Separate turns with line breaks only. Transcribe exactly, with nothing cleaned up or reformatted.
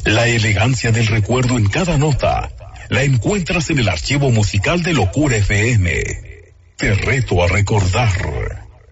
La elegancia del recuerdo en cada nota la encuentras en el archivo musical de Locura F M. Te reto a recordar.